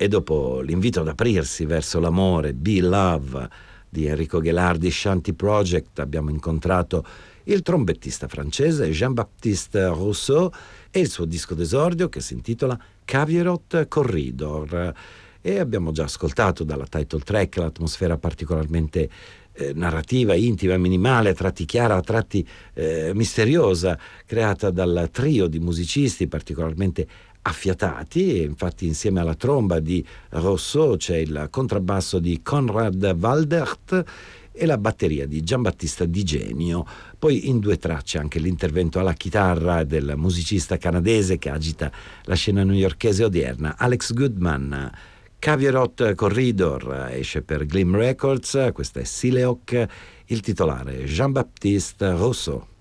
E dopo l'invito ad aprirsi verso l'amore, Be Love di Enrico Ghelardi, Shanty Project, abbiamo incontrato il trombettista francese Jean-Baptiste Rousseau e il suo disco d'esordio che si intitola Cavirot Corridor. E abbiamo già ascoltato dalla title track l'atmosfera particolarmente narrativa, intima, minimale, a tratti chiara, a tratti misteriosa, creata dal trio di musicisti particolarmente affiatati. E infatti insieme alla tromba di Rousseau c'è il contrabbasso di Conrad Waldert e la batteria di Giambattista Di Genio. Poi in 2 tracce anche l'intervento alla chitarra del musicista canadese che agita la scena newyorkese odierna, Alex Goodman. Cavirot Corridor esce per Glim Records, questa è Sileok, il titolare Jean-Baptiste Rousseau.